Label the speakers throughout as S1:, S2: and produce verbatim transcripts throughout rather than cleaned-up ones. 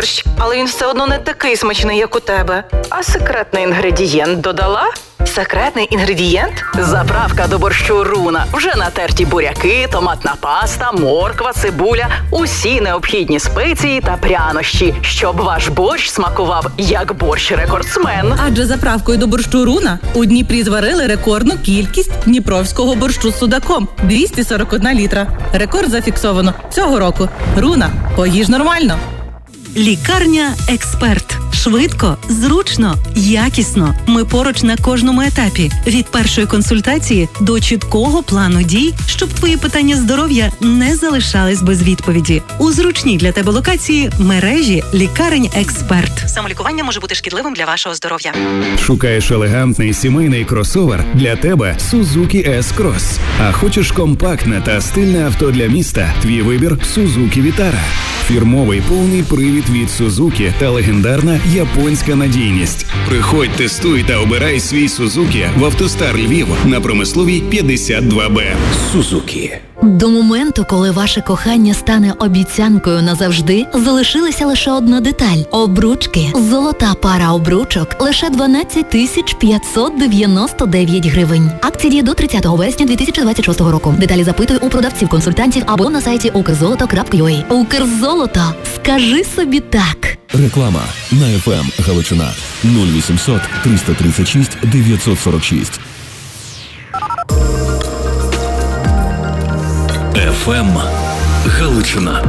S1: борщ, але він все одно не такий смачний, як у тебе. А секретний інгредієнт додала? Секретний інгредієнт? Заправка до борщу Руна. Вже натерті буряки, томатна паста, морква, цибуля, усі необхідні спеції та прянощі, щоб ваш борщ смакував як борщ-рекордсмен.
S2: Адже заправкою до борщу Руна у Дніпрі зварили рекордну кількість дніпровського борщу з судаком – двісті сорок один літра. Рекорд зафіксовано цього року. Руна, поїж нормально.
S3: Лікарня «Експерт». Швидко, зручно, якісно. Ми поруч на кожному етапі. Від першої консультації до чіткого плану дій, щоб твої питання здоров'я не залишались без відповіді. У зручній для тебе локації мережі лікарень «Експерт».
S4: Самолікування може бути шкідливим для вашого здоров'я.
S5: Шукаєш елегантний сімейний кросовер? Для тебе Suzuki S-Cross. А хочеш компактне та стильне авто для міста? Твій вибір – Suzuki Vitara. Фірмовий повний привід від Suzuki та легендарна японська надійність. Приходь, тестуй та обирай свій Suzuki в «АвтоСтар Львів» на Промисловій п'ятдесят два Б. Suzuki.
S6: До моменту, коли ваше кохання стане обіцянкою назавжди, залишилася лише одна деталь – обручки. Золота пара обручок – лише дванадцять тисяч п'ятсот дев'яносто дев'ять гривень. Акція діє до тридцятого вересня дві тисячі двадцять шостого року. Деталі запитуй у продавців-консультантів або на сайті укрзолото крапка ю а. Укрзолото. Скажи собі так.
S7: Реклама на еф ем Галичина нуль вісімсот триста тридцять шість дев'ятсот сорок шість. еф ем Галичина.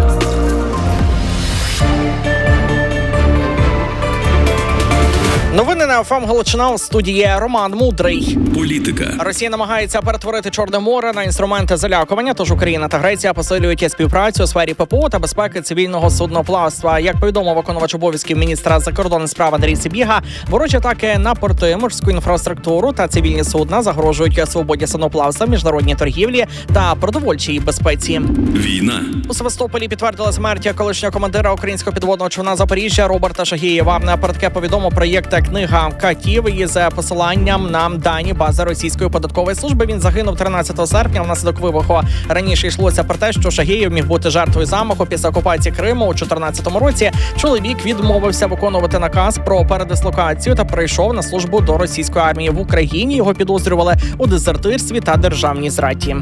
S8: Новини на еф ем Галичина, у студії Роман Мудрий.
S5: Політика.
S8: Росія намагається перетворити Чорне море на інструменти залякування, тож Україна та Греція посилюють співпрацю у сфері ППО та безпеки цивільного судноплавства. Як повідомив виконувач обов'язків міністра закордонних справ Андрій Сибіга, ворожі атаки на порти, морську інфраструктуру та цивільні судна загрожують свободі судноплавства, міжнародній торгівлі та продовольчій безпеці.
S5: Війна.
S8: У Севастополі підтвердили смерть колишнього командира українського підводного човна Запоріжжя Роберта Шагієва. Про таке повідомив проєкт «Книга катів» із посиланням на дані бази російської податкової служби. Він загинув тринадцятого серпня внаслідок вибуху. Раніше йшлося про те, що Шагієв міг бути жертвою замаху після окупації Криму у чотирнадцятому році. Чоловік відмовився виконувати наказ про передислокацію та прийшов на службу до російської армії в Україні. Його підозрювали у дезертирстві та державній зраді.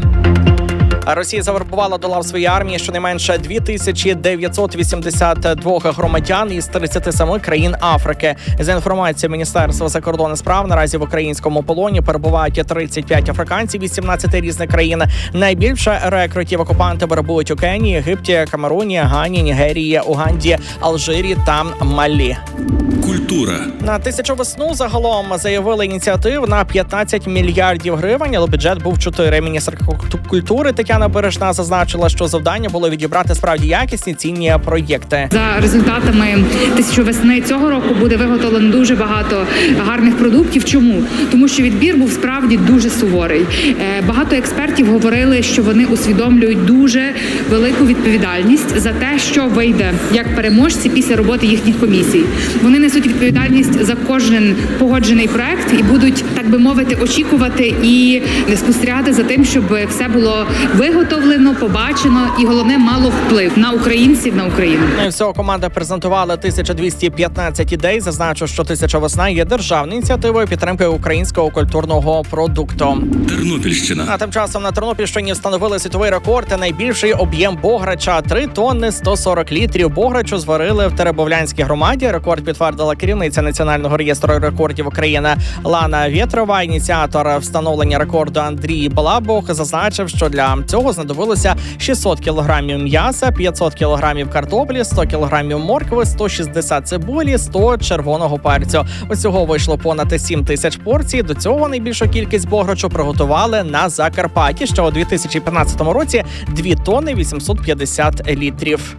S8: Росія завербувала до лав своєї армії щонайменше дві тисячі дев'ятсот вісімдесят два громадян із тридцяти семи країн Африки. За інформацією Міністерства закордонних справ, наразі в українському полоні перебувають тридцять п'ять африканців із сімнадцяти різних країн. Найбільше рекрутів окупанти вербують у Кенії, Єгипті, Камеруні, Гані, Нігерії, Уганді, Алжирі та Малі.
S5: Культура.
S8: На тисячу весну загалом заявили ініціатив на п'ятнадцять мільярдів гривень, але бюджет був чотири. Міністр культури Тетяна Бережна зазначила, що завдання було відібрати справді якісні цінні проєкти.
S9: За результатами тисячу весни цього року буде виготовлено дуже багато гарних продуктів. Чому? Тому що відбір був справді дуже суворий. Багато експертів говорили, що вони усвідомлюють дуже велику відповідальність за те, що вийде як переможці після роботи їхніх комісій. Вони несуть відповідальність за кожен погоджений проект і будуть, так би мовити, очікувати і спостерігати за тим, щоб все було виготовлено, побачено і, головне, мало вплив на українців, на Україну.
S8: І всього команда презентувала тисяча двісті п'ятнадцять ідей. Зазначу, що «Тисяча весна» є державною ініціативою підтримки українського культурного продукту.
S5: Тернопільщина.
S8: А тим часом на Тернопільщині встановили світовий рекорд – найбільший об'єм бограча. три тонни сто сорок літрів бограчу зварили в Теребовлянській громаді. Рекорд підтвердила керівниця Національного реєстру рекордів України Лана Вєтрова. Ініціатор встановлення рекорду Андрій Балабух зазначив, що для цього знадобилося шістсот кілограмів м'яса, п'ятсот кілограмів картоплі, сто кілограмів моркви, сто шістдесят цибулі, сто червоного перцю. Усього вийшло понад сім тисяч порцій. До цього найбільшу кількість бограчу приготували на Закарпатті, що у дві тисячі п'ятнадцятому році дві тонни вісімсот п'ятдесят літрів.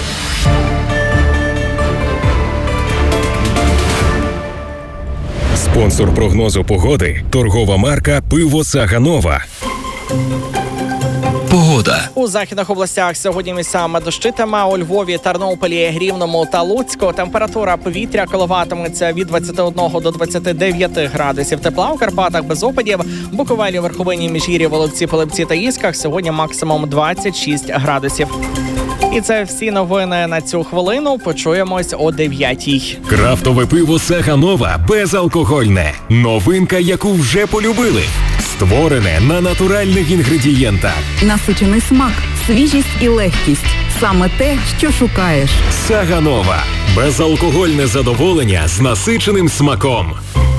S7: Спонсор прогнозу погоди – торгова марка «Пиво Саганова». Погода.
S8: У західних областях сьогодні місцями дощитиме. У Львові, Тернополі, Рівному та Луцьку температура повітря коливатиметься від двадцяти одного до двадцяти дев'яти градусів тепла. У Карпатах без опадів. В Буковелі, Верховині, Міжгір'ї, Воловці, Пилипці та Ісках сьогодні максимум двадцять шість градусів. І це всі новини на цю хвилину. Почуємось о дев'ятій.
S5: Крафтове пиво Саганова безалкогольне. Новинка, яку вже полюбили. Створене на натуральних інгредієнтах.
S10: Насичений смак, свіжість і легкість. Саме те, що шукаєш.
S5: Саганова. Безалкогольне задоволення з насиченим смаком.